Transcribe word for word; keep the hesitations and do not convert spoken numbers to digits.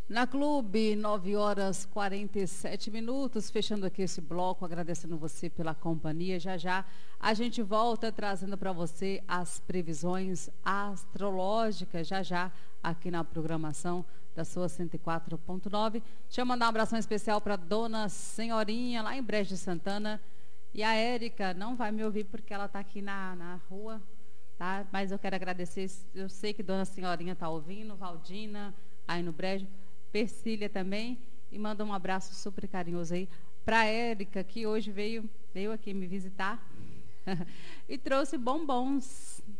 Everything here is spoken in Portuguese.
Na Clube, nove horas e quarenta e sete minutos, fechando aqui esse bloco, agradecendo você pela companhia. Já já a gente volta trazendo para você as previsões astrológicas, já já aqui na programação da sua cento e quatro ponto nove. Deixa eu mandar um abração especial para Dona Senhorinha, lá em Brejo de Santana. E a Érica não vai me ouvir porque ela está aqui na, na rua, tá? Mas eu quero agradecer, eu sei que Dona Senhorinha está ouvindo, Valdina, aí no Brejo. Persília também, e manda um abraço super carinhoso aí para a Érica, que hoje veio, veio aqui me visitar e trouxe bombons,